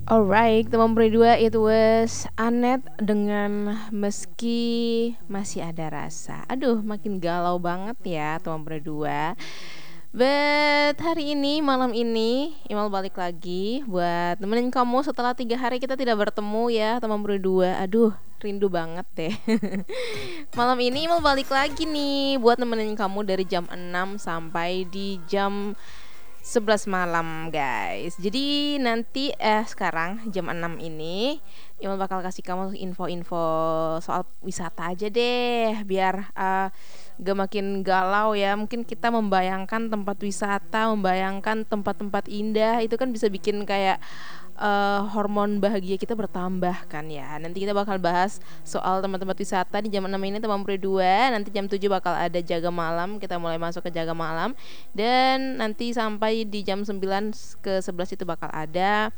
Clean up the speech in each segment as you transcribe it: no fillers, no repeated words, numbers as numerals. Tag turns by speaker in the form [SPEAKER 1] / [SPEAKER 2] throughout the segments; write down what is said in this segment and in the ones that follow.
[SPEAKER 1] Alright, teman berdua, it was Anet dengan Meski Masih Ada Rasa. Aduh, makin galau banget ya teman berdua. But hari ini, malam ini, Imal balik lagi buat nemenin kamu setelah 3 hari kita tidak bertemu ya teman berdua. Aduh, rindu banget deh. Malam ini Imal balik lagi nih buat nemenin kamu dari jam 6 sampai di jam 11 malam guys. Jadi nanti sekarang jam 6 ini Imal bakal kasih kamu info-info soal wisata aja deh. Biar gak makin galau ya. Mungkin kita membayangkan tempat wisata, membayangkan tempat-tempat indah, itu kan bisa bikin kayak hormon bahagia kita bertambah kan ya. Nanti kita bakal bahas soal tempat-tempat wisata di jam 6 ini teman berdua. Nanti jam 7 bakal ada jaga malam. Kita mulai masuk ke jaga malam. Dan nanti sampai di jam 9 ke 11 itu bakal ada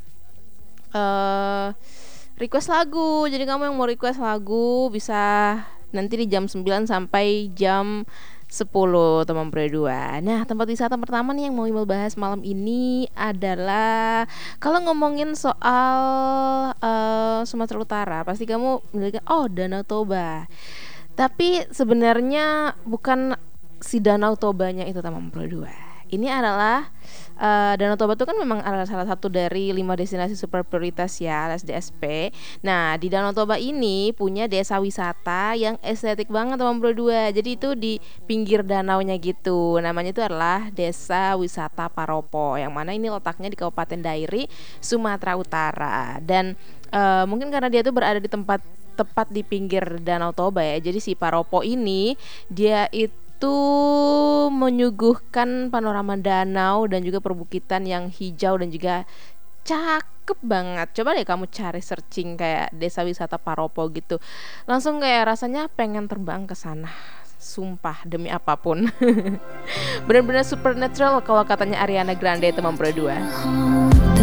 [SPEAKER 1] request lagu. Jadi kamu yang mau request lagu bisa nanti di jam 9 sampai jam 10 teman berdua. Nah, tempat wisata pertama nih yang mau Imal bahas malam ini adalah kalau ngomongin soal Sumatera Utara, pasti kamu bilang, oh, Danau Toba. Tapi sebenarnya bukan si Danau Tobanya itu teman berdua. Ini adalah Danau Toba itu kan memang adalah salah satu dari 5 destinasi super prioritas ya, alias DSP. Nah, di Danau Toba ini punya desa wisata yang estetik banget teman berdua. Jadi itu di pinggir danaunya gitu. Namanya itu adalah Desa Wisata Paropo, yang mana ini letaknya di Kabupaten Dairi, Sumatera Utara. Dan mungkin karena dia tuh berada di tempat tepat di pinggir Danau Toba ya. Jadi si Paropo ini dia itu menyuguhkan panorama danau dan juga perbukitan yang hijau dan juga cakep banget. Coba deh kamu cari searching kayak desa wisata Paropo gitu. Langsung kayak rasanya pengen terbang ke sana. Sumpah demi apapun. Benar-benar supernatural kalau katanya Ariana Grande teman berdua.